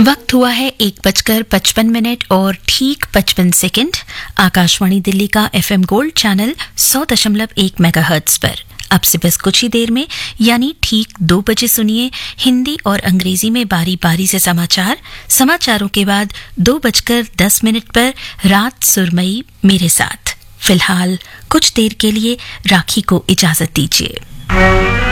वक्त हुआ है 1:55 और ठीक 55 सेकंड। आकाशवाणी दिल्ली का FM गोल्ड चैनल 100.1 मेगाहर्ट्ज पर अब से बस कुछ ही देर में यानी ठीक 2 बजे सुनिए हिंदी और अंग्रेजी में बारी बारी से समाचारों के बाद 2:10 पर रात सुरमई मेरे साथ। फिलहाल कुछ देर के लिए राखी को इजाजत दीजिए।